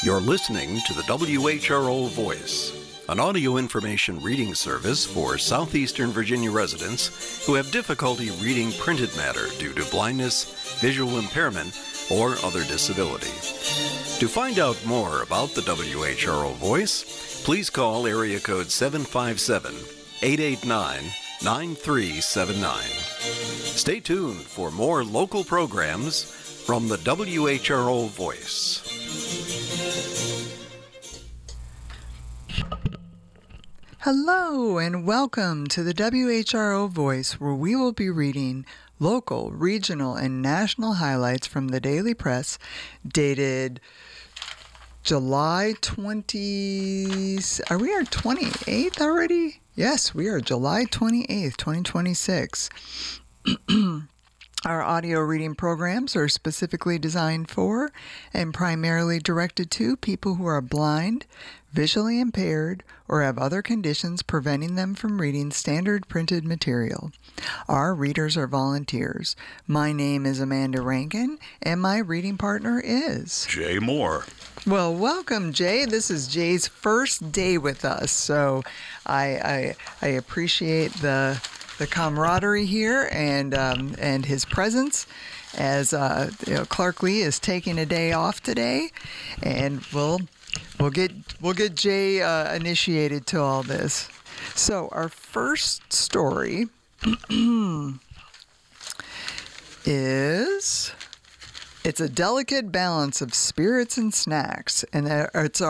You're listening to the WHRO Voice, an audio information reading service for Southeastern Virginia residents who have difficulty reading printed matter due to blindness, visual impairment, or other disability. To find out more about the WHRO Voice, please call area code 757-889-9379. Stay tuned for more local programs from the WHRO Voice. Hello and welcome to the WHRO Voice, where we will be reading local, regional, and national highlights from the daily press dated July 20... Are we our 28th already? Yes, we are July 28th, 2026. Our audio reading programs are specifically designed for and primarily directed to people who are blind, visually impaired, or have other conditions preventing them from reading standard printed material. Our readers are volunteers. My name is Amanda Rankin, and my reading partner is Jay Moore. Well, welcome, Jay. This is Jay's first day with us, so I appreciate the camaraderie here and his presence, as Clark Lee is taking a day off today, and we'll get Jay initiated to all this. So our first story is, it's a delicate balance of spirits and snacks, and it's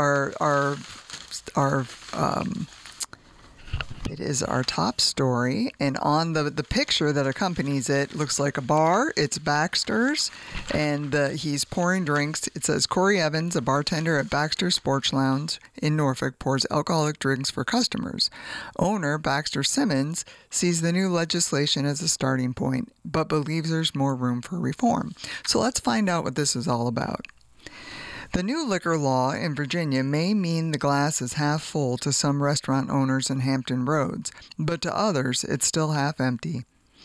it is our top story, and on the picture that accompanies it looks like a bar. It's Baxter's, and he's pouring drinks. It says Corey Evans, a bartender at Baxter's Sports Lounge in Norfolk, pours alcoholic drinks for customers. Owner Baxter Simmons sees the new legislation as a starting point, but believes there's more room for reform. So let's find out what this is all about. The new liquor law in Virginia may mean the glass is half full to some restaurant owners in Hampton Roads, but to others it's still half empty.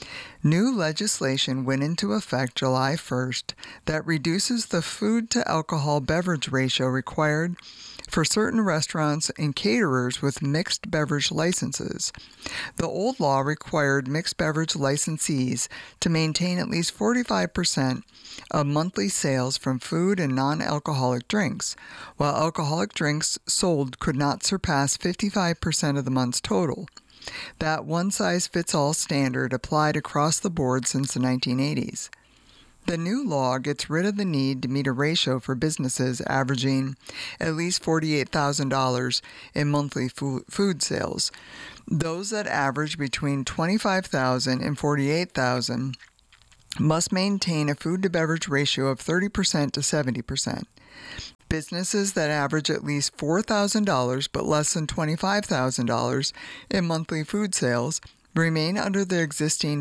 New legislation went into effect July 1st that reduces the food-to-alcohol beverage ratio required for certain restaurants and caterers with mixed beverage licenses. The old law required mixed beverage licensees to maintain at least 45% of monthly sales from food and non-alcoholic drinks, while alcoholic drinks sold could not surpass 55% of the month's total. That one-size-fits-all standard applied across the board since the 1980s. The new law gets rid of the need to meet a ratio for businesses averaging at least $48,000 in monthly food sales. Those that average between $25,000 and $48,000 must maintain a food-to-beverage ratio of 30% to 70%. Businesses that average at least $4,000 but less than $25,000 in monthly food sales remain under the existing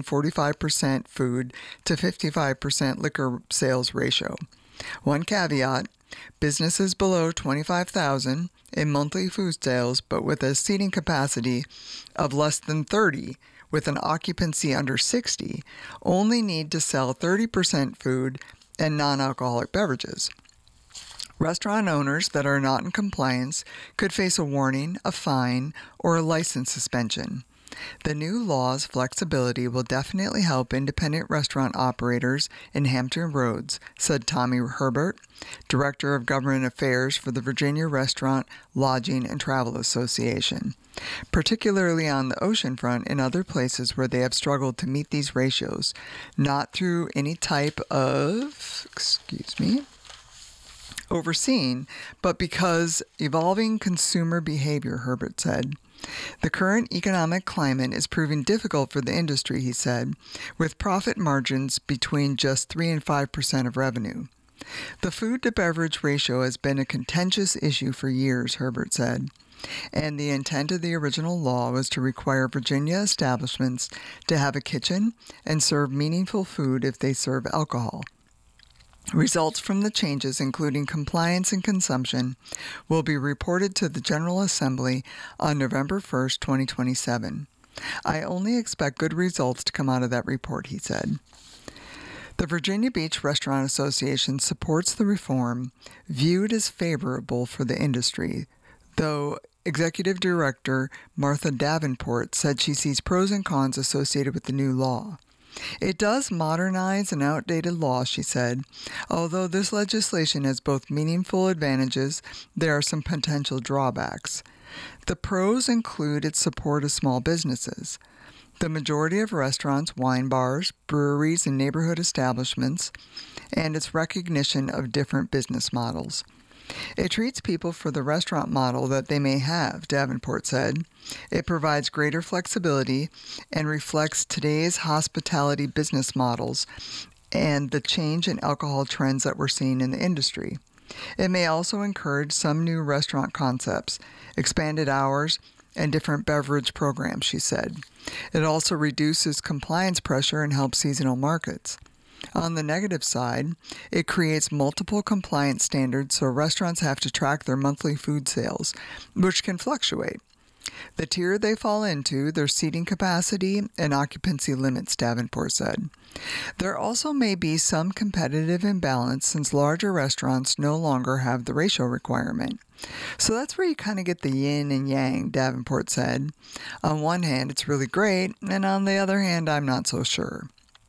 45% food to 55% liquor sales ratio. One caveat: businesses below $25,000 in monthly food sales but with a seating capacity of less than 30 with an occupancy under 60 only need to sell 30% food and non-alcoholic beverages. Restaurant owners that are not in compliance could face a warning, a fine, or a license suspension. The new law's flexibility will definitely help independent restaurant operators in Hampton Roads, said Tommy Herbert, Director of Government Affairs for the Virginia Restaurant, Lodging, and Travel Association, particularly on the oceanfront and other places where they have struggled to meet these ratios, not through any type of, overseen, but because evolving consumer behavior, Herbert said. The current economic climate is proving difficult for the industry, he said, with profit margins between just 3 and 5% of revenue. The food-to-beverage ratio has been a contentious issue for years, Herbert said, and the intent of the original law was to require Virginia establishments to have a kitchen and serve meaningful food if they serve alcohol. Results from the changes, including compliance and consumption, will be reported to the General Assembly on November 1st, 2027. I only expect good results to come out of that report, he said. The Virginia Beach Restaurant Association supports the reform, viewed as favorable for the industry, though Executive Director Martha Davenport said she sees pros and cons associated with the new law. It does modernize an outdated law, she said. Although this legislation has both meaningful advantages, there are some potential drawbacks. The pros include its support of small businesses. The majority of restaurants, wine bars, breweries, and neighborhood establishments, and its recognition of different business models. It treats people for the restaurant model that they may have, Davenport said. It provides greater flexibility and reflects today's hospitality business models and the change in alcohol trends that we're seeing in the industry. It may also encourage some new restaurant concepts, expanded hours, and different beverage programs, she said. It also reduces compliance pressure and helps seasonal markets. On the negative side, it creates multiple compliance standards, so restaurants have to track their monthly food sales, which can fluctuate. The tier they fall into, their seating capacity and occupancy limits, Davenport said. There also may be some competitive imbalance since larger restaurants no longer have the ratio requirement. So that's where you kind of get the yin and yang, Davenport said. On one hand, it's really great, and on the other hand, I'm not so sure.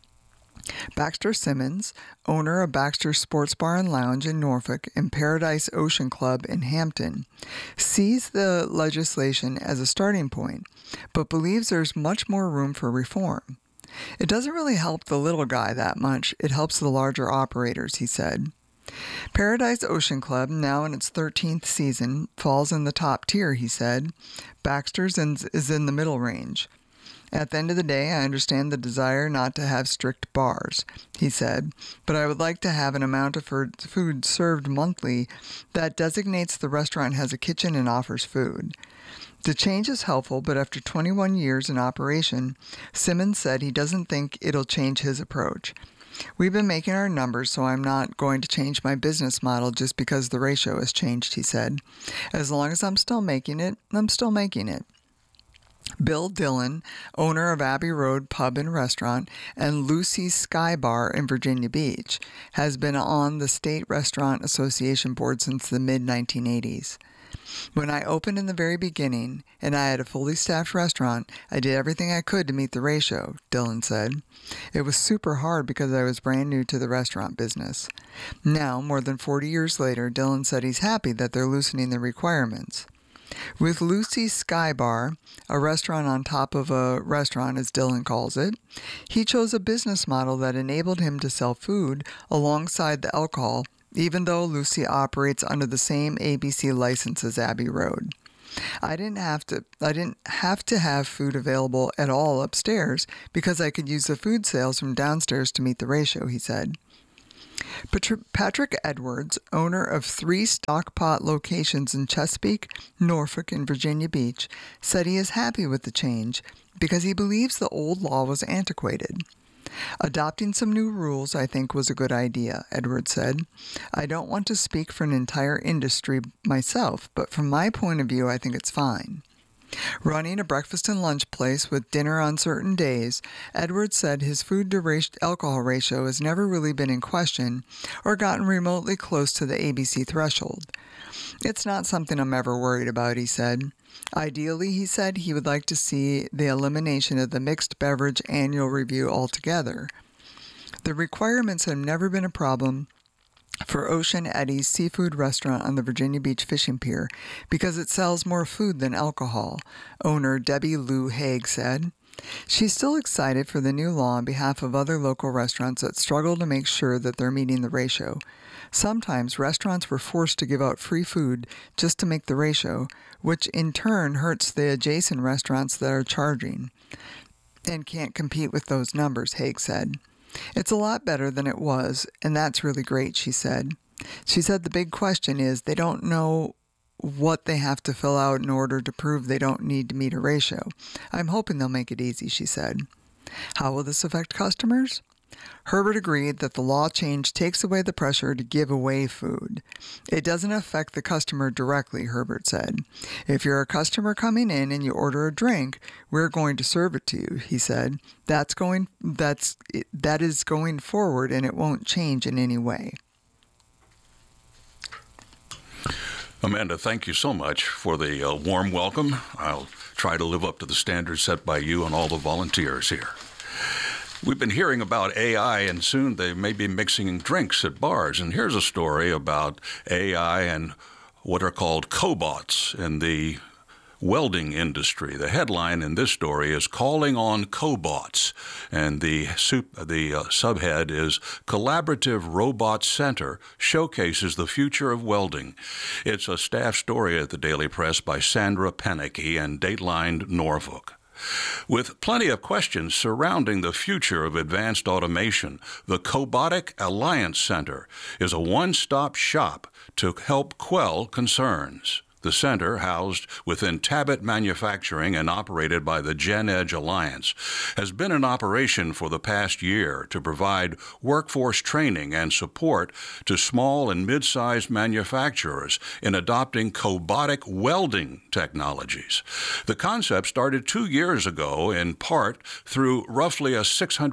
Baxter Simmons, owner of Baxter Sports Bar and Lounge in Norfolk and Paradise Ocean Club in Hampton, sees the legislation as a starting point, but believes there's much more room for reform. It doesn't really help the little guy that much. It helps the larger operators, he said. Paradise Ocean Club, now in its 13th season, falls in the top tier, he said. Baxter's is in the middle range. At the end of the day, I understand the desire not to have strict bars, he said, but I would like to have an amount of food served monthly that designates the restaurant has a kitchen and offers food. The change is helpful, but after 21 years in operation, Simmons said he doesn't think it'll change his approach. We've been making our numbers, so I'm not going to change my business model just because the ratio has changed, he said. As long as I'm still making it, I'm still making it. Bill Dillon, owner of Abbey Road Pub and Restaurant and Lucy's Sky Bar in Virginia Beach, has been on the State Restaurant Association board since the mid-1980s. When I opened in the very beginning and I had a fully staffed restaurant, I did everything I could to meet the ratio, Dillon said. It was super hard because I was brand new to the restaurant business. Now, more than 40 years later, Dillon said he's happy that they're loosening the requirements. With Lucy's Sky Bar, a restaurant on top of a restaurant as Dillon calls it, he chose a business model that enabled him to sell food alongside the alcohol, even though Lucy operates under the same ABC license as Abbey Road. I didn't have to have food available at all upstairs because I could use the food sales from downstairs to meet the ratio, he said. Patrick Edwards, owner of 3 Stockpot locations in Chesapeake, Norfolk, and Virginia Beach, said he is happy with the change because he believes the old law was antiquated. Adopting some new rules, I think, was a good idea, Edwards said. I don't want to speak for an entire industry myself, but from my point of view, I think it's fine. Running a breakfast and lunch place with dinner on certain days, Edwards said his food-to-alcohol ratio has never really been in question or gotten remotely close to the ABC threshold. It's not something I'm ever worried about, he said. Ideally, he said, he would like to see the elimination of the mixed beverage annual review altogether. The requirements have never been a problem for Ocean Eddy's seafood restaurant on the Virginia Beach fishing pier because it sells more food than alcohol, owner Debbie Lou Haig said. She's still excited for the new law on behalf of other local restaurants that struggle to make sure that they're meeting the ratio. Sometimes restaurants were forced to give out free food just to make the ratio, which in turn hurts the adjacent restaurants that are charging and can't compete with those numbers, Haig said. It's a lot better than it was, and that's really great, she said. She said the big question is they don't know what they have to fill out in order to prove they don't need to meet a ratio. I'm hoping they'll make it easy, she said. How will this affect customers? Herbert agreed that the law change takes away the pressure to give away food. It doesn't affect the customer directly, Herbert said. If you're a customer coming in and you order a drink, we're going to serve it to you, he said. That is going forward, and it won't change in any way. Amanda, thank you so much for the warm welcome. I'll try to live up to the standards set by you and all the volunteers here. We've been hearing about AI, and soon they may be mixing drinks at bars. And here's a story about AI and what are called cobots in the welding industry. The headline in this story is Calling on Cobots, and the subhead is Collaborative Robot Center Showcases the Future of Welding. It's a staff story at the Daily Press by Sandra Penicky and Dateline Norfolk. With plenty of questions surrounding the future of advanced automation, the Cobotic Alliance Center is a one-stop shop to help quell concerns. The center, housed within Tabit Manufacturing and operated by the GenEdge Alliance, has been in operation for the past year to provide workforce training and support to small and mid-sized manufacturers in adopting cobotic welding technologies. The concept started 2 years ago, in part through roughly a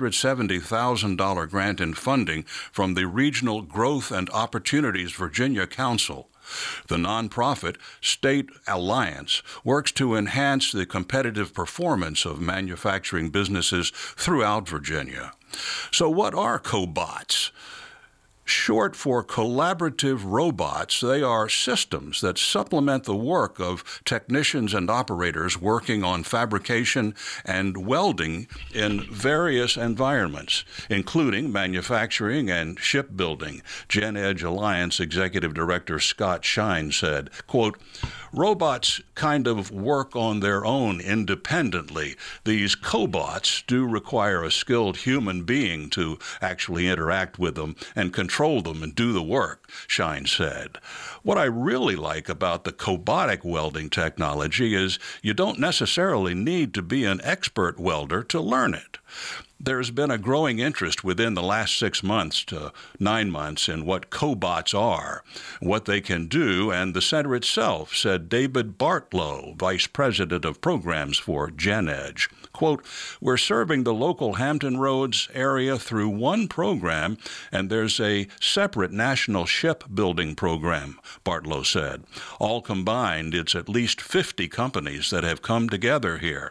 $670,000 grant in funding from the Regional Growth and Opportunities Virginia Council. The nonprofit State Alliance works to enhance the competitive performance of manufacturing businesses throughout Virginia. So what are cobots? Short for collaborative robots, they are systems that supplement the work of technicians and operators working on fabrication and welding in various environments, including manufacturing and shipbuilding. GenEdge Alliance Executive Director Scott Shine said, quote, robots kind of work on their own independently. These cobots do require a skilled human being to actually interact with them and control them and do the work, Shine said. What I really like about the cobotic welding technology is you don't necessarily need to be an expert welder to learn it. There's been a growing interest within the last 6 months to 9 months in what cobots are, what they can do, and the center itself, said David Bartlow, Vice President of Programs for GenEdge. Quote, we're serving the local Hampton Roads area through one program, and there's a separate national shipbuilding program, Bartlow said. All combined, it's at least 50 companies that have come together here.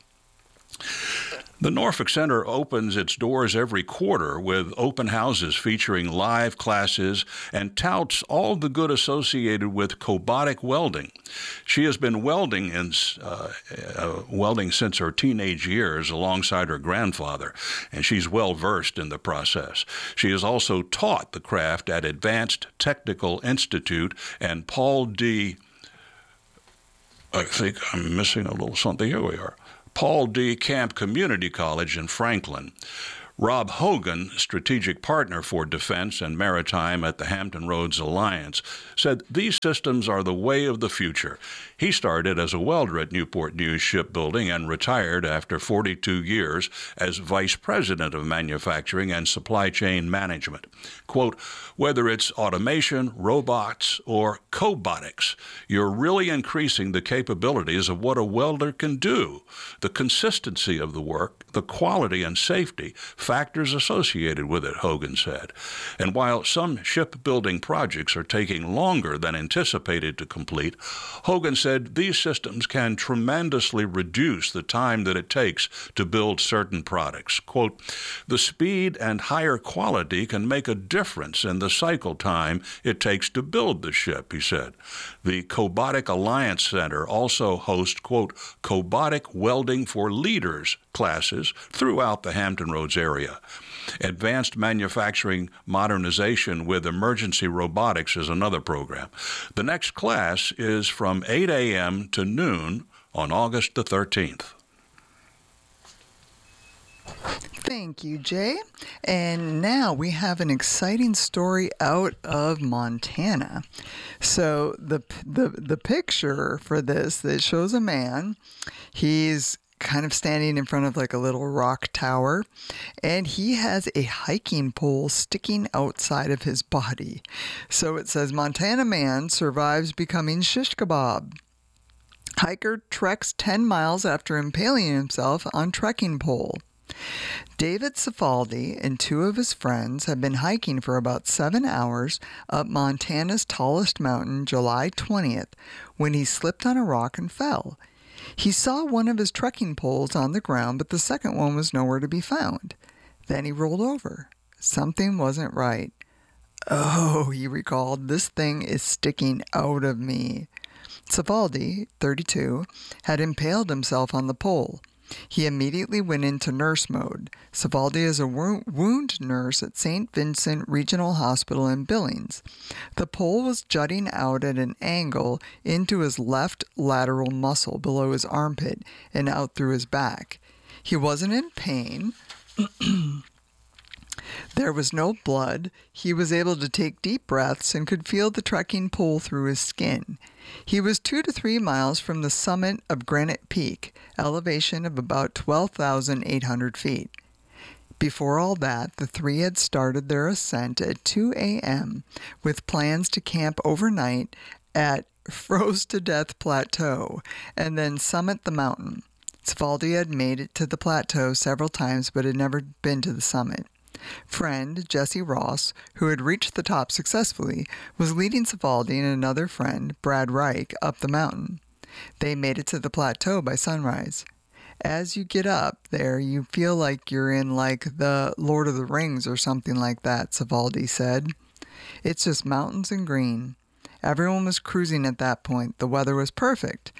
The Norfolk Center opens its doors every quarter with open houses featuring live classes and touts all the good associated with cobotic welding. She has been welding since her teenage years alongside her grandfather, and she's well versed in the process. She has also taught the craft at Advanced Technical Institute and Paul D. I think I'm missing a little something. Here we are. Paul D. Camp Community College in Franklin. Rob Hogan, strategic partner for defense and maritime at the Hampton Roads Alliance, said these systems are the way of the future. He started as a welder at Newport News Shipbuilding and retired after 42 years as vice president of manufacturing and supply chain management. Quote, whether it's automation, robots, or cobotics, you're really increasing the capabilities of what a welder can do, the consistency of the work, the quality and safety factors associated with it, Hogan said. And while some shipbuilding projects are taking longer than anticipated to complete, Hogan said these systems can tremendously reduce the time that it takes to build certain products. Quote, the speed and higher quality can make a difference in the cycle time it takes to build the ship, he said. The Cobotic Alliance Center also hosts, quote, Cobotic Welding for Leaders classes throughout the Hampton Roads area. Advanced Manufacturing Modernization with Emergency Robotics is another program. The next class is from 8 a.m. to noon on August the 13th. Thank you, Jay. And now we have an exciting story out of Montana. So the picture for this, that shows a man. He's kind of standing in front of like a little rock tower, and he has a hiking pole sticking outside of his body. So it says, Montana man survives becoming shish kebab. Hiker treks 10 miles after impaling himself on trekking pole. David Cifaldi and two of his friends have been hiking for about 7 hours up Montana's tallest mountain July 20th when he slipped on a rock and fell. He saw one of his trekking poles on the ground, but the second one was nowhere to be found. Then he rolled over. Something wasn't right. Oh, he recalled, this thing is sticking out of me. Cifaldi, 32, had impaled himself on the pole. He immediately went into nurse mode. Cifaldi is a wound nurse at St. Vincent Regional Hospital in Billings. The pole was jutting out at an angle into his left lateral muscle below his armpit and out through his back. He wasn't in pain. There was no blood. He was able to take deep breaths and could feel the trekking pole through his skin. He was 2 to 3 miles from the summit of Granite Peak, elevation of about 12,800 feet. Before all that, the three had started their ascent at 2 a.m. with plans to camp overnight at Froze-to-Death Plateau and then summit the mountain. Cifaldi had made it to the plateau several times but had never been to the summit. Friend Jesse Ross, who had reached the top successfully, was leading Cifaldi and another friend, Brad Reich, up the mountain. They made it to the plateau by sunrise. As you get up there, you feel like you're in like the Lord of the Rings or something like that, Cifaldi said. It's just mountains and green. Everyone was cruising at that point. The weather was perfect.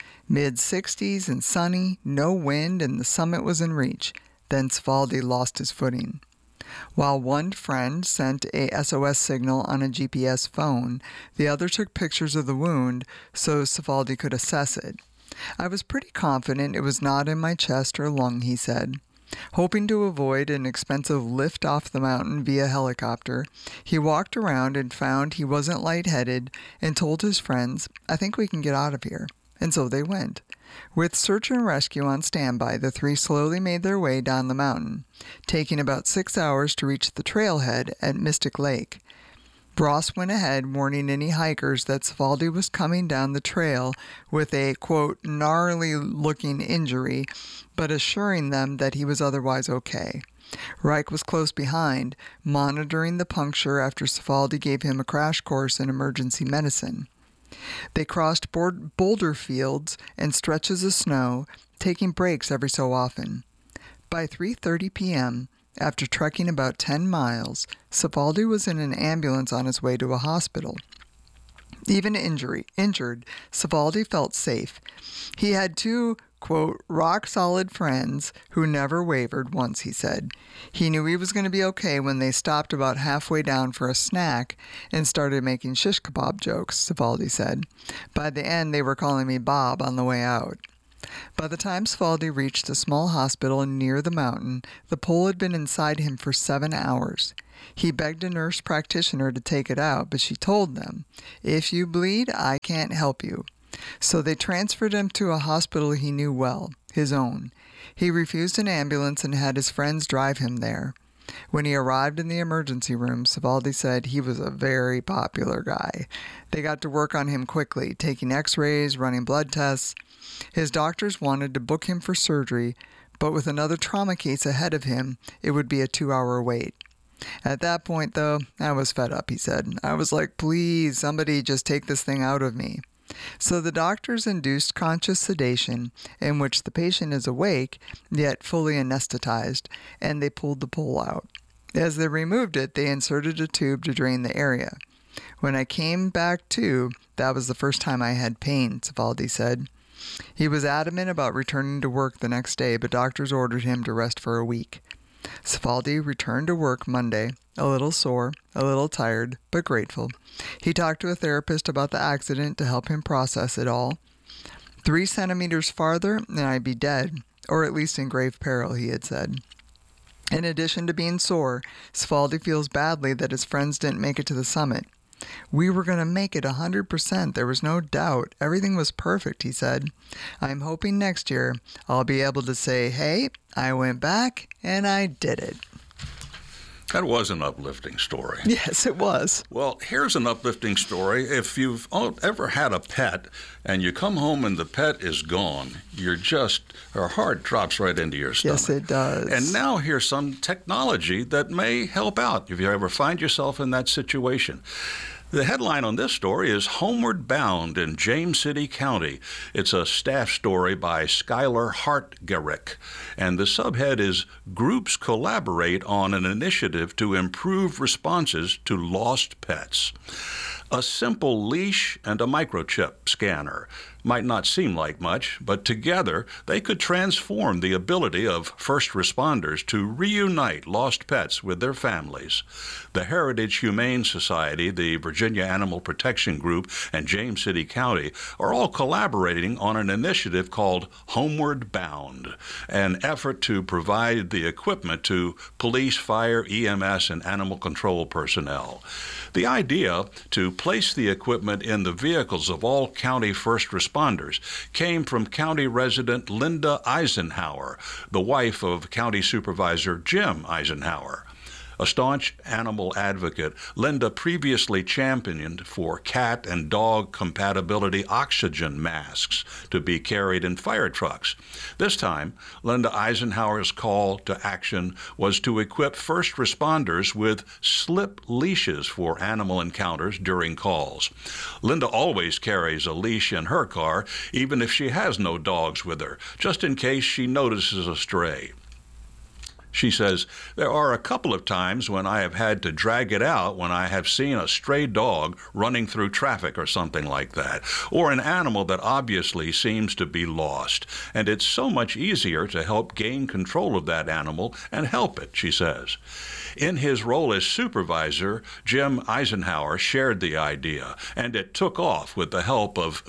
Mid-60s and sunny, no wind, and the summit was in reach. Then Cifaldi lost his footing. While one friend sent a SOS signal on a GPS phone, the other took pictures of the wound so Cifaldi could assess it. I was pretty confident it was not in my chest or lung, he said. Hoping to avoid an expensive lift off the mountain via helicopter, he walked around and found he wasn't lightheaded and told his friends, I think we can get out of here. And so they went. With search and rescue on standby, the three slowly made their way down the mountain, taking about 6 hours to reach the trailhead at Mystic Lake. Ross went ahead, warning any hikers that Cifaldi was coming down the trail with a, quote, gnarly-looking injury, but assuring them that he was otherwise okay. Reich was close behind, monitoring the puncture after Cifaldi gave him a crash course in emergency medicine. They crossed boulder fields and stretches of snow, taking breaks every so often. By 3:30 p.m., after trekking about 10 miles, Cifaldi was in an ambulance on his way to a hospital. Even injured, Cifaldi felt safe. He had two, quote, rock-solid friends who never wavered once, he said. He knew he was going to be okay when they stopped about halfway down for a snack and started making shish kebab jokes, Cifaldi said. By the end, they were calling me Bob on the way out. By the time Cifaldi reached a small hospital near the mountain, the pole had been inside him for 7 hours. He begged a nurse practitioner to take it out, but she told them, if you bleed, I can't help you. So they transferred him to a hospital he knew well, his own. He refused an ambulance and had his friends drive him there. When he arrived in the emergency room, Cifaldi said he was a very popular guy. They got to work on him quickly, taking x-rays, running blood tests. His doctors wanted to book him for surgery, but with another trauma case ahead of him, it would be a 2-hour wait. At that point, though, I was fed up, he said. I was like, please, somebody just take this thing out of me. So the doctors induced conscious sedation, in which the patient is awake, yet fully anesthetized, and they pulled the pole out. As they removed it, they inserted a tube to drain the area. When I came back to, that was the first time I had pain, Cifaldi said. He was adamant about returning to work the next day, but doctors ordered him to rest for a week. Cifaldi returned to work Monday, a little sore, a little tired, but grateful. He talked to a therapist about the accident to help him process it all. 3 centimeters farther and I'd be dead, or at least in grave peril, he had said. In addition to being sore, Cifaldi feels badly that his friends didn't make it to the summit. We were going to make it 100%. There was no doubt. Everything was perfect, he said. I'm hoping next year I'll be able to say, hey, I went back and I did it. That was an uplifting story. Yes, it was. Well, here's an uplifting story. If you've ever had a pet and you come home and the pet is gone, our heart drops right into your stomach. Yes, it does. And now here's some technology that may help out if you ever find yourself in that situation. The headline on this story is Homeward Bound in James City County. It's a staff story by Skylar Hartgerich, and the subhead is Groups Collaborate on an Initiative to Improve Responses to Lost Pets. A simple leash and a microchip scanner might not seem like much, but together they could transform the ability of first responders to reunite lost pets with their families. The Heritage Humane Society, the Virginia Animal Protection Group, and James City County are all collaborating on an initiative called Homeward Bound, an effort to provide the equipment to police, fire, EMS, and animal control personnel. The idea to place the equipment in the vehicles of all county first responders came from county resident Linda Eisenhower, the wife of County Supervisor Jim Eisenhower. A staunch animal advocate, Linda previously championed for cat and dog compatibility oxygen masks to be carried in fire trucks. This time, Linda Eisenhower's call to action was to equip first responders with slip leashes for animal encounters during calls. Linda always carries a leash in her car, even if she has no dogs with her, just in case she notices a stray. She says, there are a couple of times when I have had to drag it out when I have seen a stray dog running through traffic or something like that, or an animal that obviously seems to be lost. And it's so much easier to help gain control of that animal and help it, she says. In his role as supervisor, Jim Eisenhower shared the idea, and it took off with the help of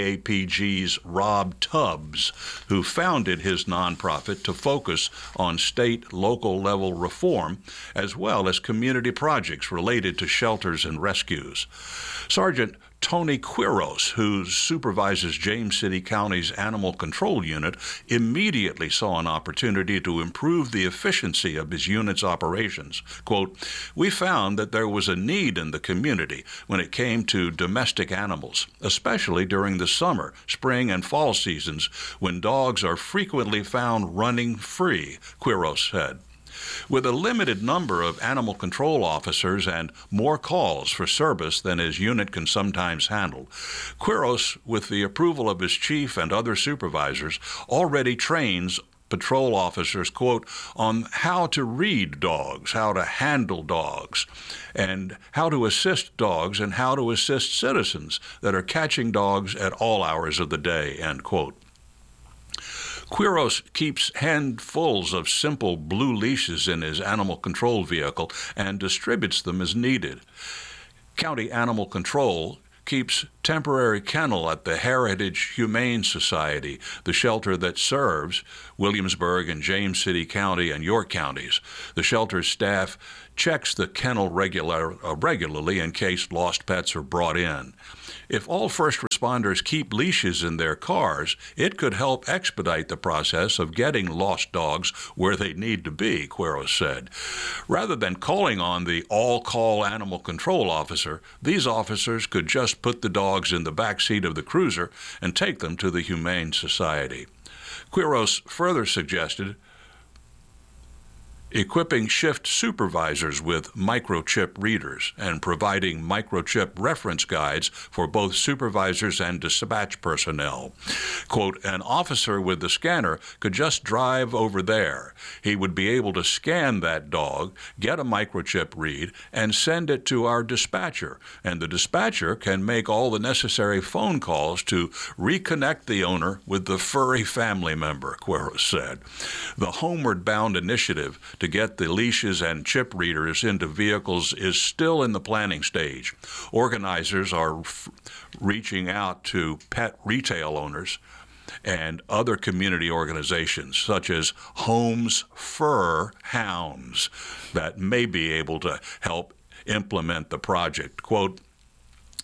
VAPG's Rob Tubbs, who founded his nonprofit to focus on state, local level reform, as well as community projects related to shelters and rescues. Sergeant Tony Quiros, who supervises James City County's Animal Control Unit, immediately saw an opportunity to improve the efficiency of his unit's operations. Quote, we found that there was a need in the community when it came to domestic animals, especially during the summer, spring, and fall seasons when dogs are frequently found running free, Quiros said. With a limited number of animal control officers and more calls for service than his unit can sometimes handle, Quiros, with the approval of his chief and other supervisors, already trains patrol officers, quote, on how to read dogs, how to handle dogs, and how to assist dogs and how to assist citizens that are catching dogs at all hours of the day, end quote. Quiros keeps handfuls of simple blue leashes in his animal control vehicle and distributes them as needed. County Animal Control keeps temporary kennel at the Heritage Humane Society, the shelter that serves Williamsburg and James City County and York counties. The shelter's staff checks the kennel regularly in case lost pets are brought in. If all first responders keep leashes in their cars, it could help expedite the process of getting lost dogs where they need to be, Quiros said. Rather than calling on the all-call animal control officer, these officers could just put the dogs in the back seat of the cruiser and take them to the Humane Society. Quiros further suggested equipping shift supervisors with microchip readers and providing microchip reference guides for both supervisors and dispatch personnel. Quote, an officer with the scanner could just drive over there. He would be able to scan that dog, get a microchip read, and send it to our dispatcher. And the dispatcher can make all the necessary phone calls to reconnect the owner with the furry family member, Quiros said. The Homeward Bound initiative to get the leashes and chip readers into vehicles is still in the planning stage. Organizers are reaching out to pet retail owners and other community organizations such as Homes Fur Hounds that may be able to help implement the project. Quote,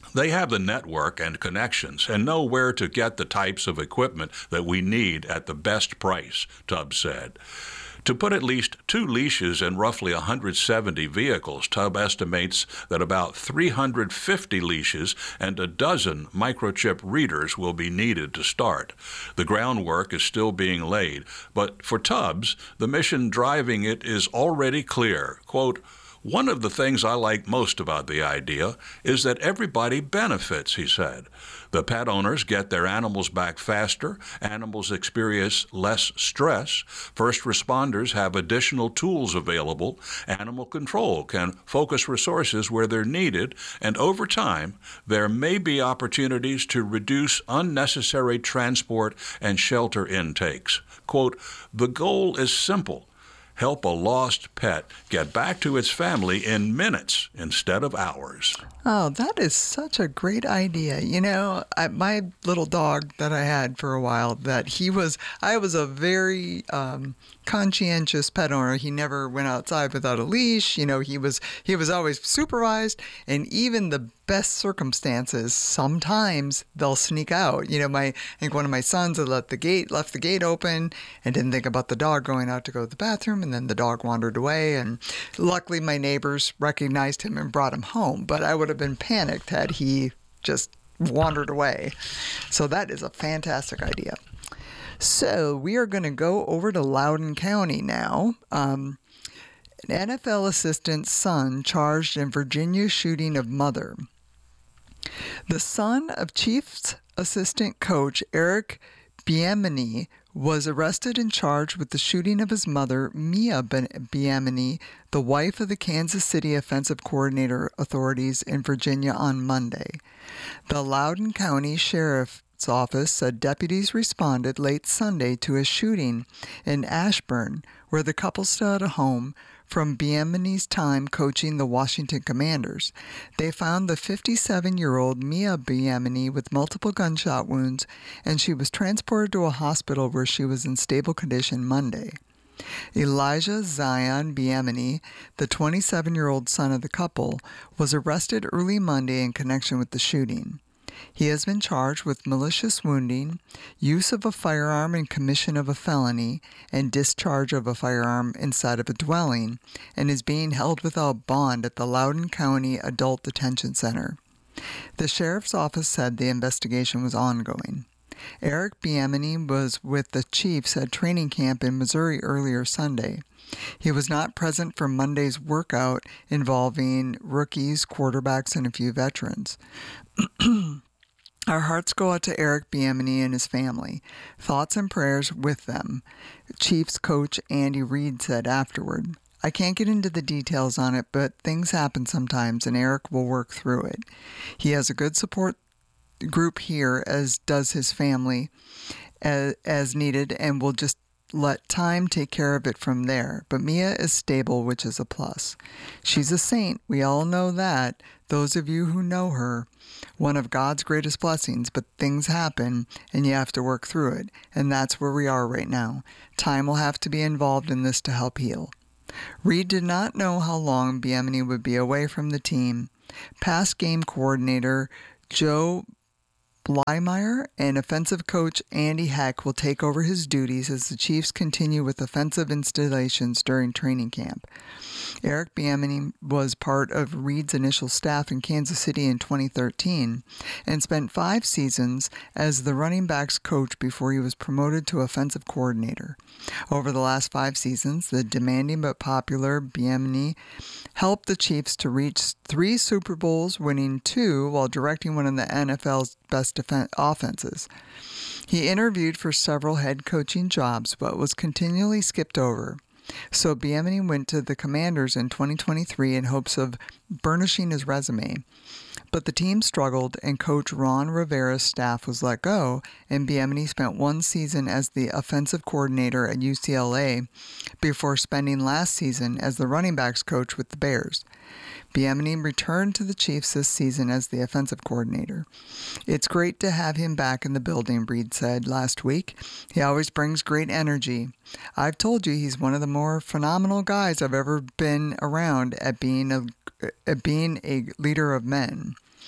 They have the network and connections and know where to get the types of equipment that we need at the best price, Tubbs said. To put at least 2 leashes in roughly 170 vehicles, Tubbs estimates that about 350 leashes and a dozen microchip readers will be needed to start. The groundwork is still being laid, but for Tubbs, the mission driving it is already clear. Quote, "One of the things I like most about the idea is that everybody benefits," he said. The pet owners get their animals back faster, animals experience less stress, first responders have additional tools available, animal control can focus resources where they're needed, and over time, there may be opportunities to reduce unnecessary transport and shelter intakes. Quote, "The goal is simple. Help a lost pet get back to its family in minutes instead of hours." Oh, that is such a great idea. You know, my little dog that I had for a while, I was a very conscientious pet owner. He never went outside without a leash. You know, he was always supervised, and even the best circumstances, sometimes they'll sneak out. You know, I think one of my sons had left the gate open and didn't think about the dog going out to go to the bathroom, and then the dog wandered away, and luckily my neighbors recognized him and brought him home, but I would have been panicked had he just wandered away. So that is a fantastic idea. So we are going to go over to Loudoun County now. An NFL assistant's son charged in Virginia shooting of mother. The son of Chiefs assistant coach Eric Bieniemy was arrested and charged with the shooting of his mother, Mia Bieniemy, the wife of the Kansas City offensive coordinator authorities in Virginia on Monday. The Loudoun County Sheriff's Office said deputies responded late Sunday to a shooting in Ashburn, where the couple still had a home from Bieniemy's time coaching the Washington Commanders. They found the 57-year-old Mia Bieniemy with multiple gunshot wounds, and she was transported to a hospital where she was in stable condition Monday. Elijah Zion Bieniemy, the 27-year-old son of the couple, was arrested early Monday in connection with the shooting. He has been charged with malicious wounding, use of a firearm in commission of a felony, and discharge of a firearm inside of a dwelling, and is being held without bond at the Loudoun County Adult Detention Center. The sheriff's office said the investigation was ongoing. Eric Bieniemy was with the Chiefs at training camp in Missouri earlier Sunday. He was not present for Monday's workout involving rookies, quarterbacks, and a few veterans. Our hearts go out to Eric Bieniemy and his family. Thoughts and prayers with them, Chiefs coach Andy Reid said afterward. I can't get into the details on it, but things happen sometimes, and Eric will work through it. He has a good support group here, as does his family, as needed, and will just let time take care of it from there. But Mia is stable, which is a plus. She's a saint. We all know that. Those of you who know her, one of God's greatest blessings, but things happen and you have to work through it. And that's where we are right now. Time will have to be involved in this to help heal. Reid did not know how long Bieniemy would be away from the team. Past game coordinator Joe Blymeyer and offensive coach Andy Heck will take over his duties as the Chiefs continue with offensive installations during training camp. Eric Bieniemy was part of Reid's initial staff in Kansas City in 2013 and spent 5 seasons as the running backs coach before he was promoted to offensive coordinator. Over the last 5 seasons, the demanding but popular Bieniemy helped the Chiefs to reach 3 Super Bowls, winning 2 while directing one of the NFL's best offenses. He interviewed for several head coaching jobs, but was continually skipped over. So Bieniemy went to the Commanders in 2023 in hopes of burnishing his resume. But the team struggled, and coach Ron Rivera's staff was let go, and Bieniemy spent 1 season as the offensive coordinator at UCLA before spending last season as the running backs coach with the Bears. Bieniemy returned to the Chiefs this season as the offensive coordinator. It's great to have him back in the building, Reid said last week. He always brings great energy. I've told you he's one of the more phenomenal guys I've ever been around at being a leader of men.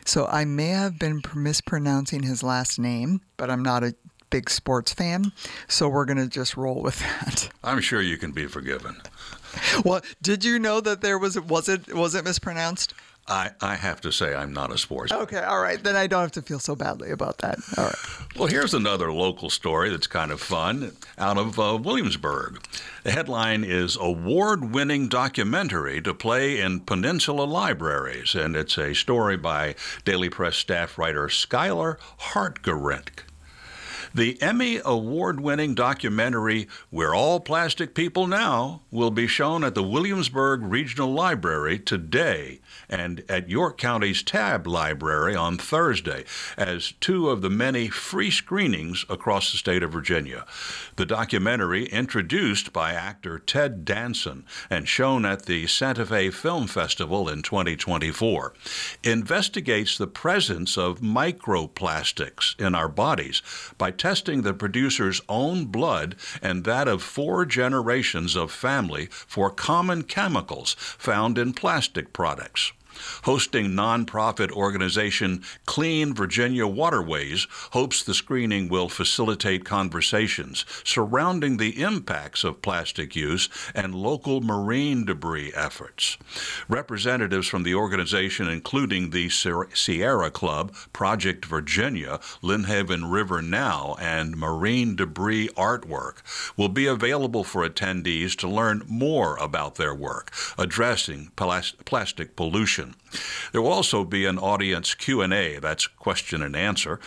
So I may have been mispronouncing his last name, but I'm not a big sports fan, so we're going to just roll with that. I'm sure you can be forgiven. Well, did you know that was it mispronounced? I have to say I'm not a sports fan. Okay, all right. Then I don't have to feel so badly about that. All right. Well, here's another local story that's kind of fun out of Williamsburg. The headline is Award-Winning Documentary to Play in Peninsula Libraries, and it's a story by Daily Press staff writer Skylar Hartgerent. The Emmy Award-winning documentary We're All Plastic People Now will be shown at the Williamsburg Regional Library today and at York County's Tabb Library on Thursday as two of the many free screenings across the state of Virginia. The documentary, introduced by actor Ted Danson and shown at the Santa Fe Film Festival in 2024, investigates the presence of microplastics in our bodies by testing the producer's own blood and that of 4 generations of family for common chemicals found in plastic products. Hosting nonprofit organization Clean Virginia Waterways hopes the screening will facilitate conversations surrounding the impacts of plastic use and local marine debris efforts. Representatives from the organization, including the Sierra Club, Project Virginia, Lynnhaven River Now, and Marine Debris Artwork, will be available for attendees to learn more about their work addressing plastic pollution. There will also be an audience Q&A, that's question and answer,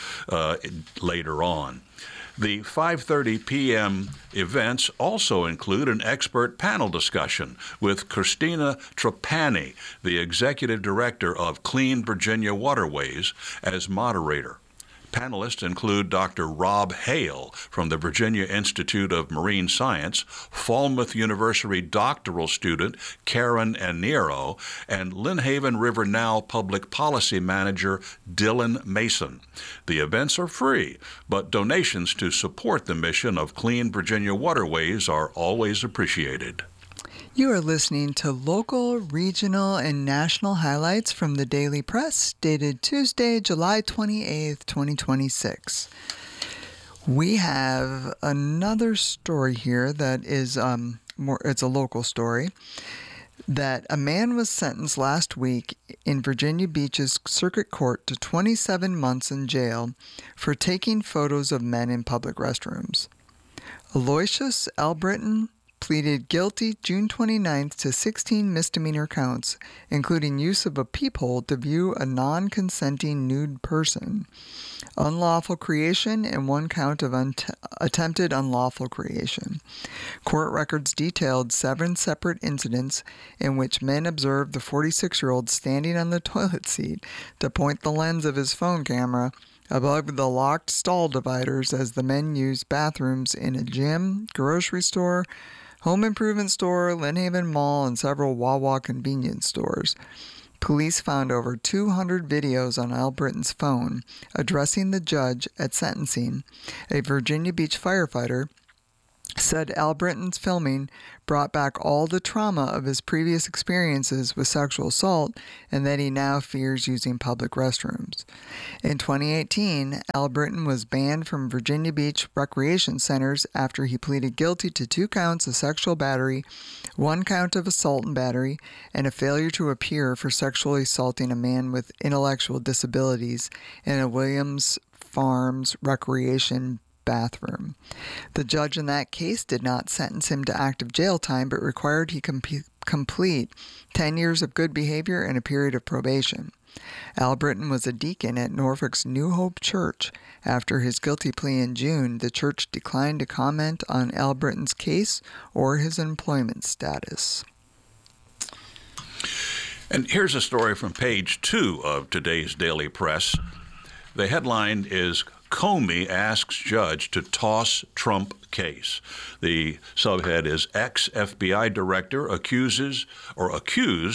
later on. The 5:30 p.m. events also include an expert panel discussion with Christina Trapani, the executive director of Clean Virginia Waterways, as moderator. Panelists include Dr. Rob Hale from the Virginia Institute of Marine Science, Falmouth University doctoral student Karen Aniro, and Lynnhaven River Now Public Policy Manager Dylan Mason. The events are free, but donations to support the mission of Clean Virginia Waterways are always appreciated. You are listening to local, regional, and national highlights from the Daily Press, dated Tuesday, July 28th, 2026. We have another story here that is it's a local story, that a man was sentenced last week in Virginia Beach's Circuit Court to 27 months in jail for taking photos of men in public restrooms. Aloysius Albritton pleaded guilty June 29th to 16 misdemeanor counts, including use of a peephole to view a non-consenting nude person, unlawful creation, and 1 count of attempted unlawful creation. Court records detailed 7 separate incidents in which men observed the 46-year-old standing on the toilet seat to point the lens of his phone camera above the locked stall dividers as the men used bathrooms in a gym, grocery store, home improvement store, Lynnhaven Mall, and several Wawa convenience stores. Police found over 200 videos on Albritton's phone. Addressing the judge at sentencing, a Virginia Beach firefighter said Albritton's filming brought back all the trauma of his previous experiences with sexual assault and that he now fears using public restrooms. In 2018, Albritton was banned from Virginia Beach recreation centers after he pleaded guilty to 2 counts of sexual battery, 1 count of assault and battery, and a failure to appear for sexually assaulting a man with intellectual disabilities in a Williams Farms recreation bathroom. The judge in that case did not sentence him to active jail time, but required he complete 10 years of good behavior and a period of probation. Albritton was a deacon at Norfolk's New Hope Church. After his guilty plea in June, the church declined to comment on Albritton's case or his employment status. And here's a story from page 2 of today's Daily Press. The headline is Comey asks judge to toss Trump case. The subhead is ex-FBI director accused